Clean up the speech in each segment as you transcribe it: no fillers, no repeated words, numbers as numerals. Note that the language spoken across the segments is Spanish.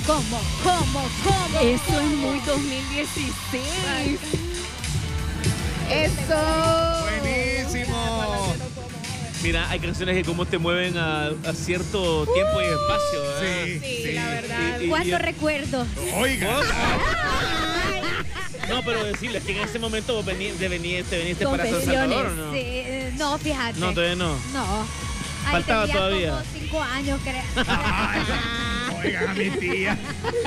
¿Cómo? Eso es muy 2016. Eso. Buenísimo. Mira, hay canciones que como te mueven a cierto tiempo y espacio, ¿verdad? Sí, la verdad. ¿Cuánto recuerdo? Oiga. No, pero decirles que en ese momento vos te veniste para San Confesiones. Salvador, ¿o no? Sí, no, fíjate. No, todavía no. No. Ahí Faltaba tenía todavía. como 5 años, creo. Oigan a mi tía.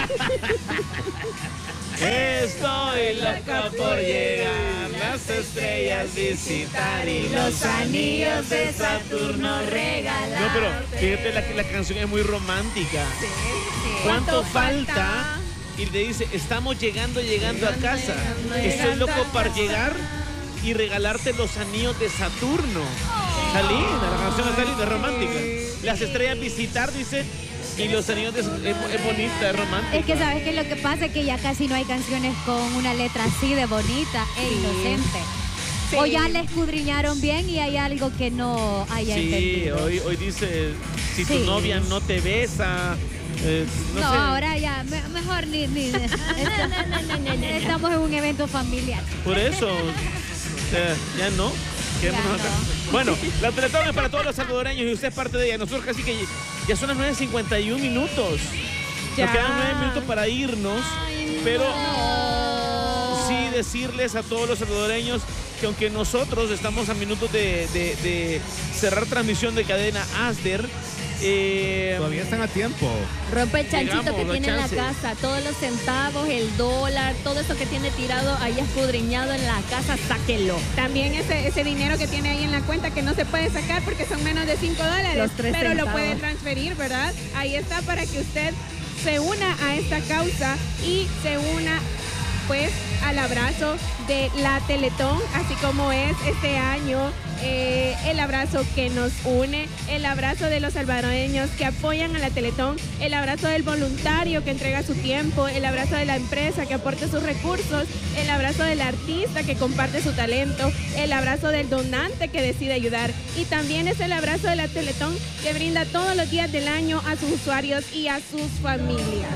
Estoy loca por llegar, las estrellas visitar y los anillos de Saturno regalar. No, pero fíjate, la canción es muy romántica. ¿Cuánto falta? Y le dice, estamos llegando a casa. Estoy loco para llegar y regalarte los anillos de Saturno. Está linda, la canción está linda, es romántica. Las estrellas visitar, dice, y los anillos es bonita, es romántica. Es que sabes que lo que pasa es que ya casi no hay canciones con una letra así de bonita e inocente. Sí. O ya la escudriñaron bien y hay algo que no haya Sí, entendido. hoy dice, si tu Sí. novia no te besa, no No, sé. ahora ya, mejor ni. Estamos en un evento familiar. Por eso, ya no. Quedémonos Ya acá. no. Bueno, la Teletón es para todos los salvadoreños y usted es parte de ella. Nosotros casi que ya son las 9:51 minutos. Ya. Nos quedan 9 minutos para irnos, pero sí decirles a todos los salvadoreños que aunque nosotros estamos a minutos de cerrar transmisión de cadena ASDER, Todavía están a tiempo. Rompe el chanchito Llegamos, que no hay tiene en la chance. casa, todos los centavos, el dólar, todo eso que tiene tirado ahí escudriñado en la casa, sáquelo. También ese dinero que tiene ahí en la cuenta que no se puede sacar porque son menos de $5, Los 3 pero lo centavos. puede transferir, ¿verdad? Ahí está para que usted se una a esta causa y se una pues al abrazo de la Teletón, así como es este año el abrazo que nos une, el abrazo de los salvadoreños que apoyan a la Teletón, el abrazo del voluntario que entrega su tiempo, el abrazo de la empresa que aporta sus recursos, el abrazo del artista que comparte su talento, el abrazo del donante que decide ayudar y también es el abrazo de la Teletón que brinda todos los días del año a sus usuarios y a sus familias.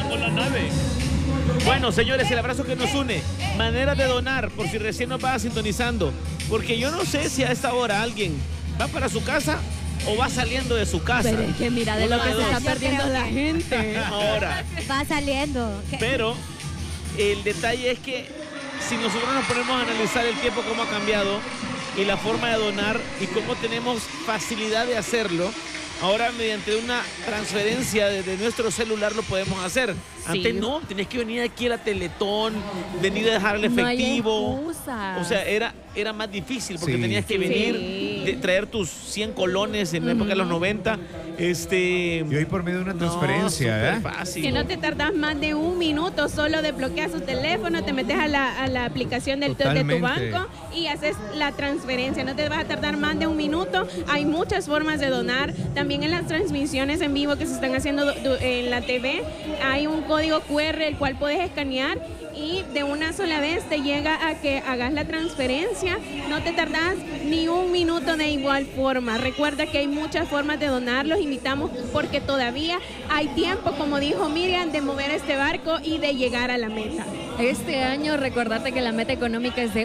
Bueno, señores, el abrazo que nos une. Manera de donar, por si recién nos va sintonizando. Porque yo no sé si a esta hora alguien va para su casa o va saliendo de su casa. Pero es que mira, de Una lo que de se dos. está perdiendo la gente. Ahora, Va saliendo. pero el detalle es que si nosotros nos ponemos a analizar el tiempo, cómo ha cambiado y la forma de donar y cómo tenemos facilidad de hacerlo, ahora mediante una transferencia desde nuestro celular lo podemos hacer. Antes no, tenías que venir aquí a la Teletón, venir a dejar el efectivo. No hay excusa. O sea, era más difícil porque Sí. tenías que venir, traer tus 100 colones en la época de los 90. Y hoy por medio de una transferencia, súper fácil. Que no te tardas más de un minuto, solo desbloqueas su teléfono, te metes a la aplicación de tu Totalmente. banco y haces la transferencia. No te vas a tardar más de un minuto. Hay muchas formas de donar. También en las transmisiones en vivo que se están haciendo en la TV, hay un código QR el cual puedes escanear y de una sola vez te llega a que hagas la transferencia. No te tardas ni un minuto de igual forma. Recuerda que hay muchas formas de donar. Los invitamos porque todavía hay tiempo, como dijo Miriam, de mover este barco y de llegar a la meta. Este año, recordarte que la meta económica es de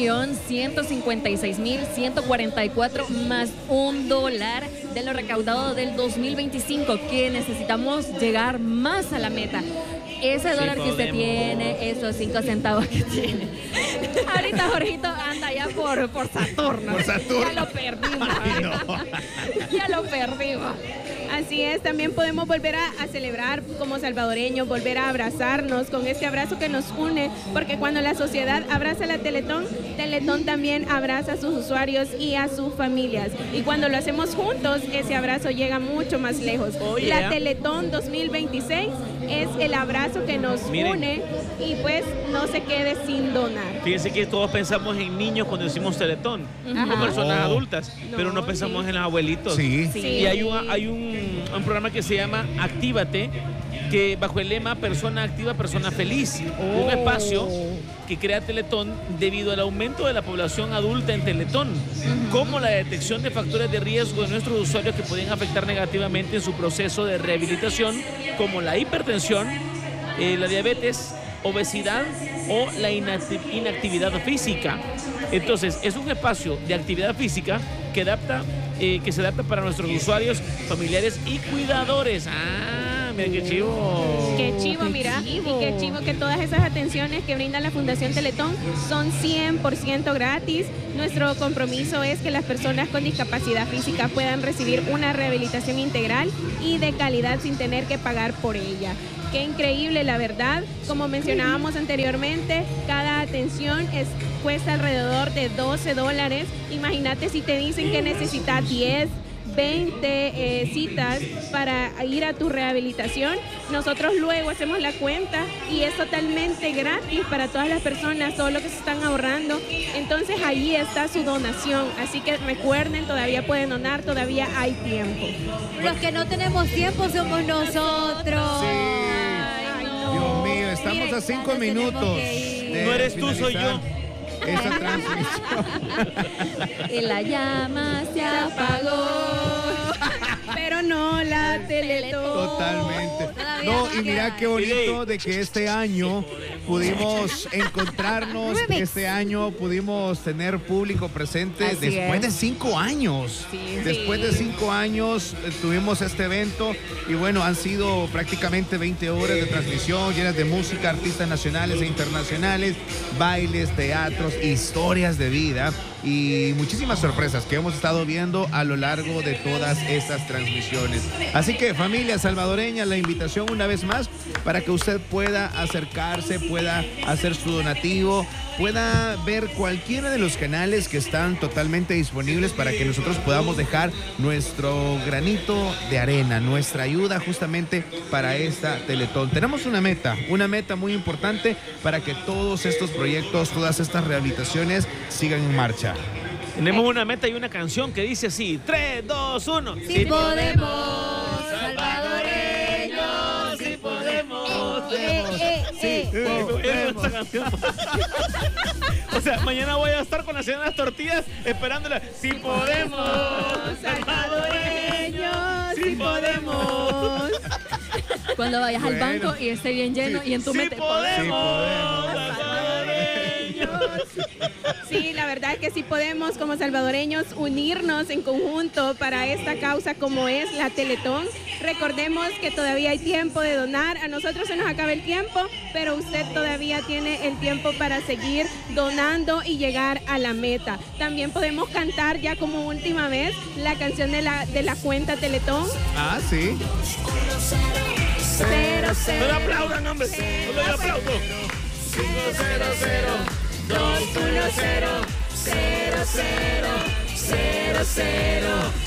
1.156.144 más $1 de lo recaudado del 2025, que necesitamos llegar más a la meta. Ese dólar que usted podemos. tiene, esos 5 centavos que tiene. Ahorita Jorgito anda ya por Saturno. Por Saturno. Ya lo perdimos. Ya lo perdimos. Así es, también podemos volver a celebrar como salvadoreños, volver a abrazarnos con este abrazo que nos une, porque cuando la sociedad abraza a la Teletón, Teletón también abraza a sus usuarios y a sus familias. Y cuando lo hacemos juntos, ese abrazo llega mucho más lejos. Oh, yeah. La Teletón 2026 es el abrazo que nos Miren. une y pues no se quede sin donar. Fíjense que todos pensamos en niños cuando decimos Teletón, como personas No. adultas, pero no pensamos sí. en los abuelitos. Sí. Sí. Y hay un programa que se llama Actívate, que bajo el lema Persona Activa, Persona Feliz, un espacio que crea Teletón debido al aumento de la población adulta en Teletón, como la detección de factores de riesgo de nuestros usuarios que pueden afectar negativamente en su proceso de rehabilitación, como la hipertensión, la diabetes, obesidad o la inactividad física. Entonces, es un espacio de actividad física que se adapta para nuestros usuarios, familiares y cuidadores. Mira qué chivo. Qué chivo, mira. Y qué chivo que todas esas atenciones que brinda la Fundación Teletón son 100% gratis. Nuestro compromiso es que las personas con discapacidad física puedan recibir una rehabilitación integral y de calidad sin tener que pagar por ella. Qué increíble, la verdad. Como mencionábamos anteriormente, cada atención cuesta alrededor de $12. Imagínate si te dicen que necesitas 10, 20 citas para ir a tu rehabilitación. Nosotros luego hacemos la cuenta y es totalmente gratis para todas las personas, todo lo que se están ahorrando. Entonces ahí está su donación. Así que recuerden, todavía pueden donar, todavía hay tiempo. Los que no tenemos tiempo somos nosotros. Sí. Ay, no. Dios mío, estamos Miren, a 5 minutos. No eres tú, soy yo. Esa transmisión. Y la llama se apagó. Pero no la Teletón. Totalmente. Todavía No, nos y mira queda. qué bonito de que este año pudimos encontrarnos, Remix. este año pudimos tener público presente Así después de es. 5 años. Sí. Después de 5 años tuvimos este evento y bueno, han sido prácticamente 20 horas de transmisión llenas de música, artistas nacionales e internacionales, bailes, teatros, historias de vida y muchísimas sorpresas que hemos estado viendo a lo largo de todas estas transmisiones. Así que familia salvadoreña, la invitación una vez más para que usted pueda acercarse, pueda hacer su donativo, pueda ver cualquiera de los canales que están totalmente disponibles para que nosotros podamos dejar nuestro granito de arena, nuestra ayuda justamente para esta Teletón. Tenemos una meta muy importante para que todos estos proyectos, todas estas rehabilitaciones sigan en marcha. Tenemos una meta y una canción que dice así: 3, 2, 1. Sí podemos, salvadoreños, sí podemos. Sí, Esta canción. O sea, mañana voy a estar con la señora de las tortillas esperándola. Sí podemos, Salvadoreños, sí podemos. Cuando vayas al Bueno. banco y esté bien lleno y en tu Sí mente podemos, Salvadoreños. Sí, la verdad es que sí podemos como salvadoreños unirnos en conjunto para esta causa como es la Teletón. Recordemos que todavía hay tiempo de donar. A nosotros se nos acaba el tiempo, pero usted todavía tiene el tiempo para seguir donando y llegar a la meta. También podemos cantar ya como última vez la canción de la cuenta Teletón. Ah, sí. 00. No le aplaudan, hombre. No le aplaudo. 210 0000.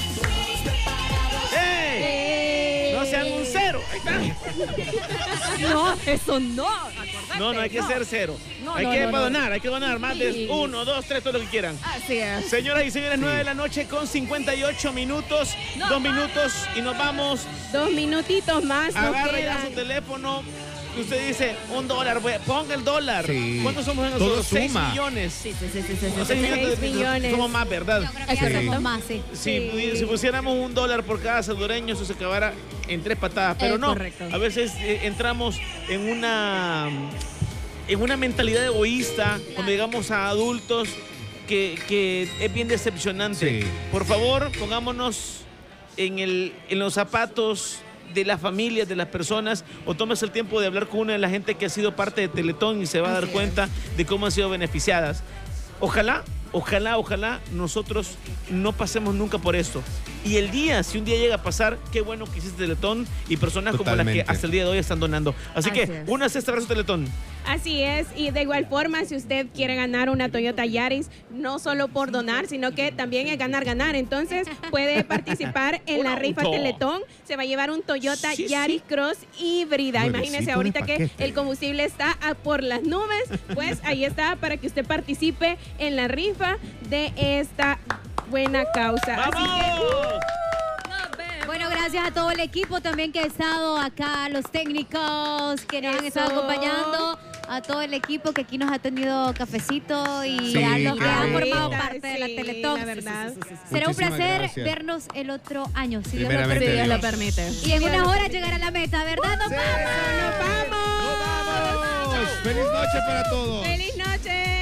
¡Ey! No sean un cero. Ahí está. No, eso no. No, hay que ser cero. No, Hay no, que no, para no. donar, hay que donar más de Sí. 1, 2, 3, todo lo que quieran. Así es. Señoras y señores, 9 de la noche con 58 minutos, 2 minutos y nos vamos. 2 minutitos más nos Agarra ya su quedan. teléfono. Usted dice $1, ponga el dólar. Sí. ¿Cuántos somos Todo nosotros? 6 suma. millones. Sí. No, 6 6 millones. Somos más, ¿verdad? Yo creo que ya Sí. somos más, sí. Si pusiéramos $1 por cada salvadoreño, eso se acabara en 3 patadas. Pero no, correcto. a veces entramos en una mentalidad egoísta cuando llegamos a adultos que es bien decepcionante. Sí. Por favor, pongámonos en los zapatos de las familias, de las personas, o tómese el tiempo de hablar con una de la gente que ha sido parte de Teletón y se va a dar cuenta de cómo han sido beneficiadas. Ojalá nosotros no pasemos nunca por esto. Y si un día llega a pasar, qué bueno que hiciste Teletón y personas como las Totalmente. que hasta el día de hoy están donando. Así Así que, es. únase a este abrazo Teletón. Así es, y de igual forma, si usted quiere ganar una Toyota Yaris, no solo por donar, sino que también es ganar. Entonces, puede participar en la Un rifa auto. Teletón. Se va a llevar un Toyota Sí, Yaris Cross híbrida. Nuevecito Imagínese de ahorita que paquete. el combustible está por las nubes, pues ahí está para que usted participe en la rifa de esta buena causa. Así que, ¡Vamos! Nos vemos. Bueno, gracias. gracias a todo el equipo también que ha estado acá, los técnicos que nos han estado acompañando, a todo el equipo que aquí nos ha tenido cafecito y Sí, a los que han qué formado bonito. parte de la Sí, Teletón. la verdad. Será un Muchísimas placer gracias. vernos el otro año, si Dios lo Primeramente, Si permite. Dios lo Dios. permite. Y en unas horas llegar a la meta, ¿verdad? ¡Nos vamos! ¡Nos vamos! ¡Feliz noche para todos! ¡Feliz noche!